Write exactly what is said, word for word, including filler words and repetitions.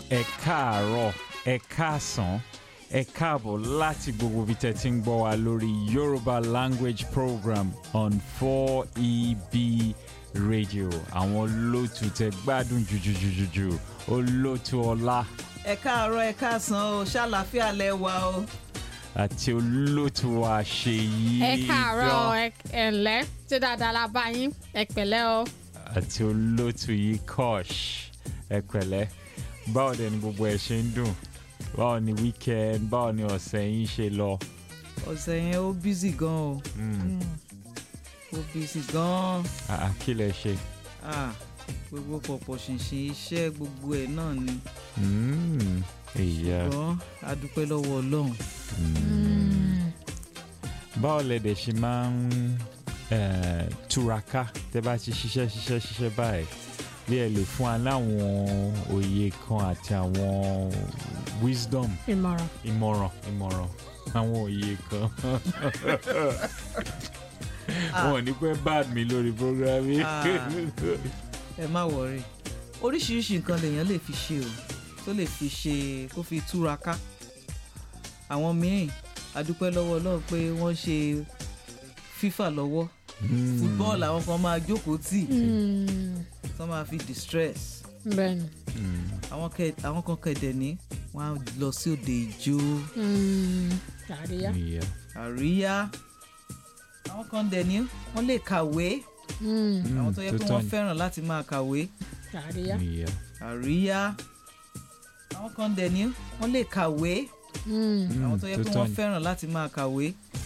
ẹ káàárọ̀ ẹ káàsán ẹ káàbọ̀ láti gbogbo bí tẹ́ ti ń gbọ́ wa lórí Yoruba language program on four E B radio. Àwọn olóòtú tẹ́ gbádùn jùjùjùjù olóòtú ọlá. Ẹ káàárọ̀ ẹ káàsán o, ṣàlàáfíà lẹ wà o. Àti olóòtú wa Ṣèyí. Ẹ káàárọ̀ ẹ ǹlẹ́ ṣé dáadáa la bá yín ẹ pẹ̀lẹ́ o. Àti olóòtú yìí Kosh ẹ pẹ̀lẹ́. Báwo dẹ̀ ni gbogbo ẹ̀ ṣe ń dùn? Báwo ni weekend? Báwo ni ọ̀sẹ̀ yín ṣe lọ? Ọ̀sẹ̀ yẹn ó busy gan o. Ó busy gan. Ah, kí lẹ ṣe? Ah, gbogbo pọ̀pọ̀ ṣìnṣìn iṣẹ́ gbogbo ẹ̀ náà ni. Mm, ìyá. Ṣùgbọ́n a dúpẹ́ lọ́wọ́ Ọlọ́run. Báwo lẹ dẹ̀ ṣe máa ń eh, túraká tẹ́ bá ti ṣiṣẹ́ ṣiṣẹ́ ṣiṣẹ́ báyìí? Bí ẹ lè fún wa láwọn òye kan àti àwọn wisdom. Ìmọ̀ràn. Ìmọ̀ràn ìmọ̀ràn àwọn òye kan. Wọn ò ní pẹ́ bad mi lórí program yìí. Ẹ má wọrí. Oríṣiríṣi nǹkan lèèyàn lè fi ṣe o, tó lè fi ṣe kó fi túraká. Àwọn míì a dúpẹ́ lọ́wọ́ Ọlọ́run pé wọ́n ṣe FIFA lọ́wọ́. Mm. Football àwọn kan máa jókòó tì. Mm. Wọ́n máa fi distress. Bẹ́ẹ̀ni. Àwọn kẹ àwọn kan kẹdẹ ní wọ́n á lọ sí òde ijó. Àríyá. Yeah. Àríyá. Àwọn kan dẹ̀ ní wọ́n lè kàwé. Àwọn tó yẹ kí wọ́n fẹ́ràn láti máa kàwé. Àríyá. Yeah. Àríyá. Àwọn kan dẹ̀ ní wọ́n lè kàwé. Àwọn tó yẹ kí wọ́n fẹ́ràn láti máa kàwé.